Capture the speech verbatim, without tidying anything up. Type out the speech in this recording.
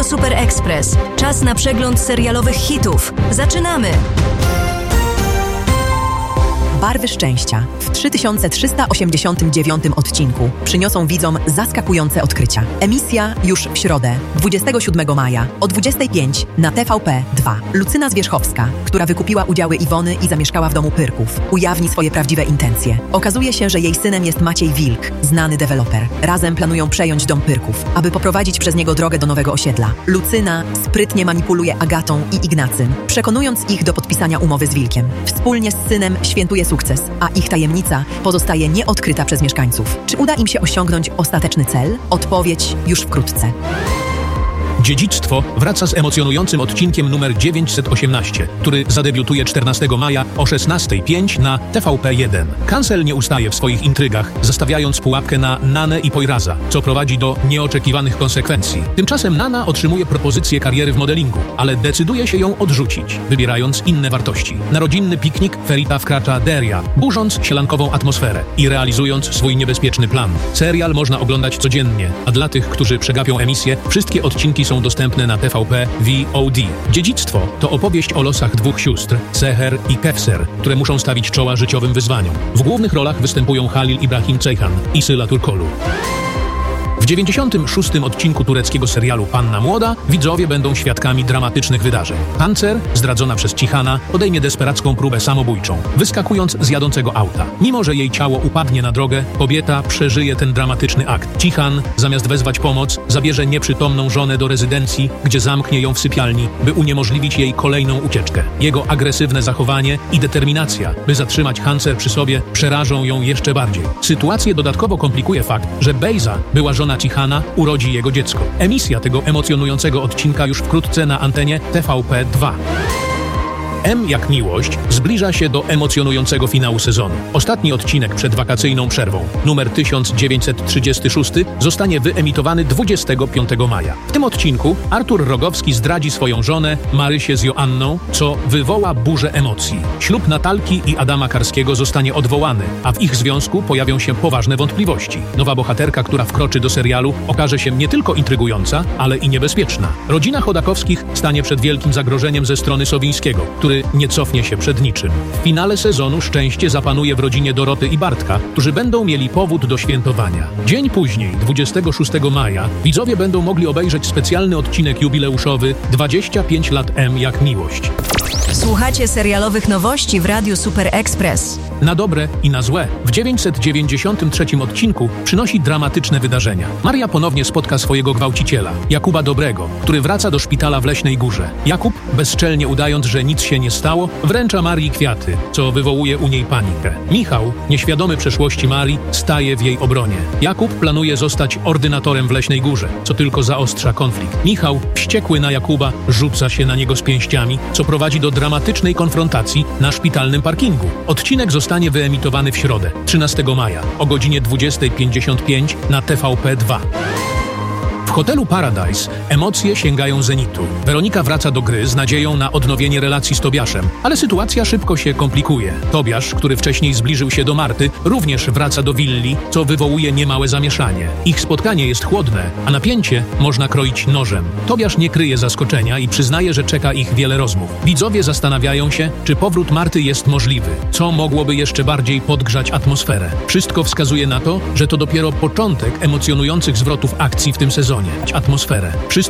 Radio Super Express. Czas na przegląd serialowych hitów. Zaczynamy! Barwy szczęścia w trzy tysiące trzysta osiemdziesiątym dziewiątym odcinku przyniosą widzom zaskakujące odkrycia. Emisja już w środę, dwudziestego siódmego maja o dwudziestej piątej na T V P dwa. Lucyna Zwierzchowska, która wykupiła udziały Iwony i zamieszkała w domu Pyrków, ujawni swoje prawdziwe intencje. Okazuje się, że jej synem jest Maciej Wilk, znany deweloper. Razem planują przejąć dom Pyrków, aby poprowadzić przez niego drogę do nowego osiedla. Lucyna sprytnie manipuluje Agatą i Ignacym, przekonując ich do podpisania umowy z Wilkiem. Wspólnie z synem świętuje sukces, a ich tajemnica pozostaje nieodkryta przez mieszkańców. Czy uda im się osiągnąć ostateczny cel? Odpowiedź już wkrótce. Dziedzictwo wraca z emocjonującym odcinkiem numer dziewięćset osiemnaście, który zadebiutuje czternastego maja o szesnastej pięć na T V P jeden. Kancel nie ustaje w swoich intrygach, zastawiając pułapkę na Nanę i Poiraza, co prowadzi do nieoczekiwanych konsekwencji. Tymczasem Nana otrzymuje propozycję kariery w modelingu, ale decyduje się ją odrzucić, wybierając inne wartości. Na rodzinny piknik Ferita wkracza Deria, burząc sielankową atmosferę i realizując swój niebezpieczny plan. Serial można oglądać codziennie, a dla tych, którzy przegapią emisję, wszystkie odcinki są dostępne na T V P V O D. Dziedzictwo to opowieść o losach dwóch sióstr, Seher i Kevser, które muszą stawić czoła życiowym wyzwaniom. W głównych rolach występują Halil Ibrahim Ceyhan i Syla Turkolu. W dziewięćdziesiątym szóstym odcinku tureckiego serialu Panna Młoda widzowie będą świadkami dramatycznych wydarzeń. Pancer, zdradzona przez Cihana, podejmie desperacką próbę samobójczą, wyskakując z jadącego auta. Mimo że jej ciało upadnie na drogę, kobieta przeżyje ten dramatyczny akt. Cihan, zamiast wezwać pomoc, zabierze nieprzytomną żonę do rezydencji, gdzie zamknie ją w sypialni, by uniemożliwić jej kolejną ucieczkę. Jego agresywne zachowanie i determinacja, by zatrzymać Hancer przy sobie, przerażą ją jeszcze bardziej. Sytuację dodatkowo komplikuje fakt, że Bejza, była żona Cihana, urodzi jego dziecko. Emisja tego emocjonującego odcinka już wkrótce na antenie T V P dwa. M jak miłość zbliża się do emocjonującego finału sezonu. Ostatni odcinek przed wakacyjną przerwą, numer tysiąc dziewięćset trzydziesty szósty, zostanie wyemitowany dwudziestego piątego maja. W tym odcinku Artur Rogowski zdradzi swoją żonę, Marysię z Joanną, co wywoła burzę emocji. Ślub Natalki i Adama Karskiego zostanie odwołany, a w ich związku pojawią się poważne wątpliwości. Nowa bohaterka, która wkroczy do serialu, okaże się nie tylko intrygująca, ale i niebezpieczna. Rodzina Chodakowskich stanie przed wielkim zagrożeniem ze strony Sowińskiego, który nie cofnie się przed niczym. W finale sezonu szczęście zapanuje w rodzinie Doroty i Bartka, którzy będą mieli powód do świętowania. Dzień później, dwudziestego szóstego maja, widzowie będą mogli obejrzeć specjalny odcinek jubileuszowy dwadzieścia pięć lat M jak miłość. Słuchacie serialowych nowości w Radiu Super Express. Na dobre i na złe. W dziewięćset dziewięćdziesiątym trzecim odcinku przynosi dramatyczne wydarzenia. Maria ponownie spotka swojego gwałciciela, Jakuba Dobrego, który wraca do szpitala w Leśnej Górze. Jakub, bezczelnie udając, że nic się nie stało, wręcza Marii kwiaty, co wywołuje u niej panikę. Michał, nieświadomy przeszłości Marii, staje w jej obronie. Jakub planuje zostać ordynatorem w Leśnej Górze, co tylko zaostrza konflikt. Michał, wściekły na Jakuba, rzuca się na niego z pięściami, co prowadzi do dramatycznej konfrontacji na szpitalnym parkingu. Odcinek zostanie wyemitowany w środę, trzynastego maja, o godzinie dwudziestej pięćdziesiąt pięć na T V P dwa. W hotelu Paradise emocje sięgają zenitu. Weronika wraca do gry z nadzieją na odnowienie relacji z Tobiaszem, ale sytuacja szybko się komplikuje. Tobiasz, który wcześniej zbliżył się do Marty, również wraca do willi, co wywołuje niemałe zamieszanie. Ich spotkanie jest chłodne, a napięcie można kroić nożem. Tobiasz nie kryje zaskoczenia i przyznaje, że czeka ich wiele rozmów. Widzowie zastanawiają się, czy powrót Marty jest możliwy, co mogłoby jeszcze bardziej podgrzać atmosferę. Wszystko wskazuje na to, że to dopiero początek emocjonujących zwrotów akcji w tym sezonie. Atmosferę. Wszyscy